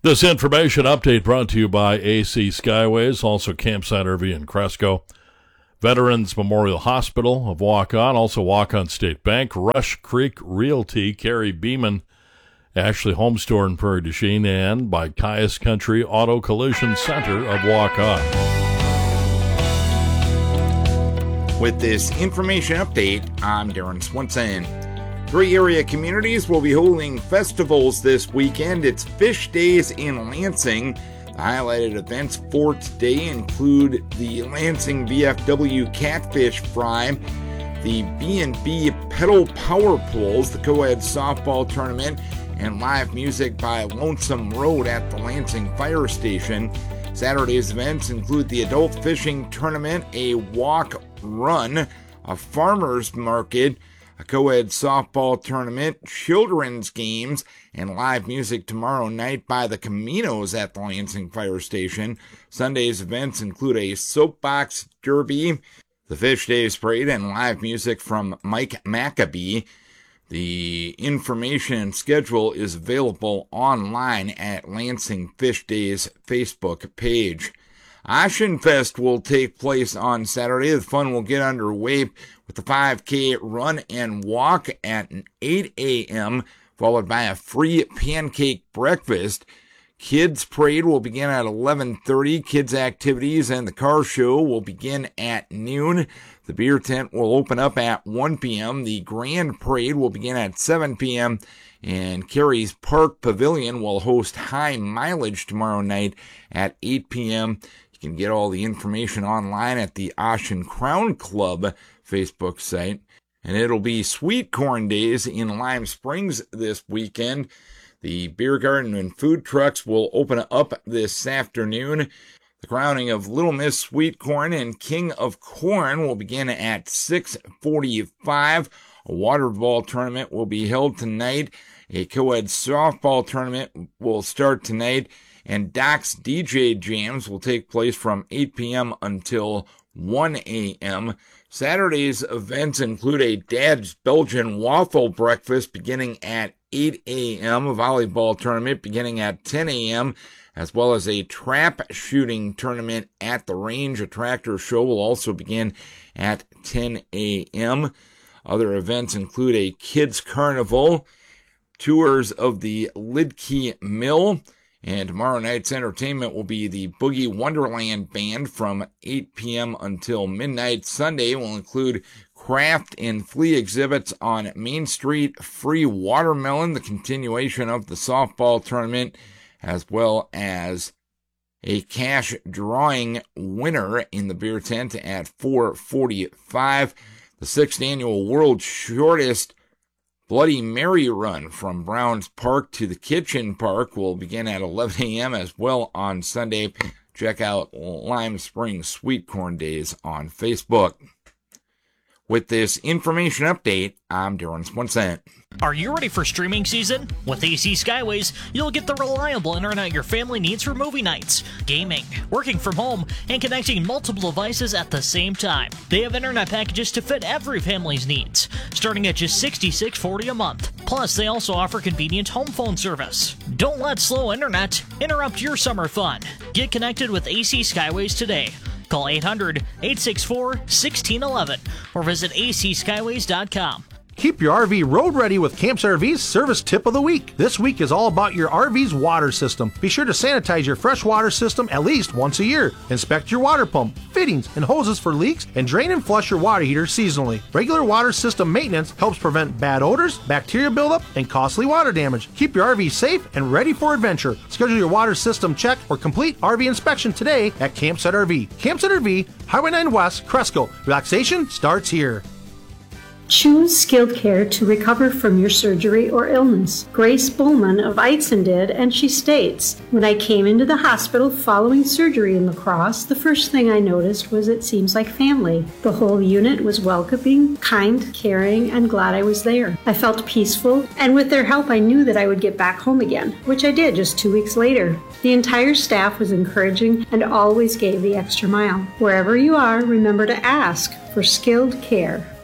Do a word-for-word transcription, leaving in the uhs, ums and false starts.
This information update brought to you by A C Skyways, also Campsite R V in Cresco, Veterans Memorial Hospital of Waukon, also Waukon State Bank, Rush Creek Realty, Carrie Beeman, Ashley Home Store in Prairie du Chien, and by Caius Country Auto Collision Center of Waukon. With this information update, I'm Darren Swenson. Three area communities will be holding festivals this weekend. It's Fish Days in Lansing. The highlighted events for today include the Lansing V F W Catfish Fry, the B and B Pedal Power Pools, the co-ed softball tournament, and live music by Lonesome Road at the Lansing Fire Station. Saturday's events include the Adult Fishing Tournament, a walk-run, a farmer's market, a co-ed softball tournament, children's games, and live music tomorrow night by the Caminos at the Lansing Fire Station. Sunday's events include a soapbox derby, the Fish Days Parade, and live music from Mike Maccabee. The information and schedule is available online at Lansing Fish Days Facebook page. Oceanfest will take place on Saturday. The fun will get underway with the five K run and walk at eight a.m., followed by a free pancake breakfast. Kids Parade will begin at eleven thirty. Kids Activities and the Car Show will begin at noon. The beer tent will open up at one p.m. The Grand Parade will begin at seven p.m. And Carey's Park Pavilion will host high mileage tomorrow night at eight p.m. You can get all the information online at the Ocean Crown Club Facebook site. And it'll be Sweet Corn Days in Lime Springs this weekend. The beer garden and food trucks will open up this afternoon. The crowning of Little Miss Sweet Corn and King of Corn will begin at six forty-five. A water ball tournament will be held tonight. A co-ed softball tournament will start tonight. And Doc's D J Jams will take place from eight p.m. until one a.m. Saturday's events include a Dad's Belgian Waffle Breakfast beginning at eight a.m., a volleyball tournament beginning at ten a.m., as well as a trap shooting tournament at the range. A tractor show will also begin at ten a.m. Other events include a kids carnival, tours of the Lidkey Mill, and tomorrow night's entertainment will be the Boogie Wonderland Band from eight p.m. until midnight. Sunday will include craft and flea exhibits on Main Street, free watermelon, the continuation of the softball tournament, as well as a cash drawing winner in the beer tent at four forty-five. The sixth annual World's Shortest Bloody Mary Run from Browns Park to the Kitchen Park will begin at eleven a.m. as well on Sunday. Check out Lime Springs Sweet Corn Days on Facebook. With this information update, I'm Darren Swenson. Are you ready for streaming season? With A C Skyways, you'll get the reliable internet your family needs for movie nights, gaming, working from home, and connecting multiple devices at the same time. They have internet packages to fit every family's needs, starting at just sixty-six forty a month. Plus, they also offer convenient home phone service. Don't let slow internet interrupt your summer fun. Get connected with A C Skyways today. Call eight hundred, eight six four, one six one one or visit a c skyways dot com. Keep your R V road ready with Campsite R V's Service Tip of the Week. This week is all about your R V's water system. Be sure to sanitize your freshwater system at least once a year. Inspect your water pump, fittings, and hoses for leaks, and drain and flush your water heater seasonally. Regular water system maintenance helps prevent bad odors, bacteria buildup, and costly water damage. Keep your R V safe and ready for adventure. Schedule your water system check or complete R V inspection today at Campsite R V. Campsite R V, Highway nine West, Cresco. Relaxation starts here. Choose skilled care to recover from your surgery or illness. Grace Bowman of Eitzen did, and she states, when I came into the hospital following surgery in La Crosse, the first thing I noticed was it seems like family. The whole unit was welcoming, kind, caring, and glad I was there. I felt peaceful, and with their help I knew that I would get back home again, which I did just two weeks later. The entire staff was encouraging and always gave the extra mile. Wherever you are, remember to ask for skilled care.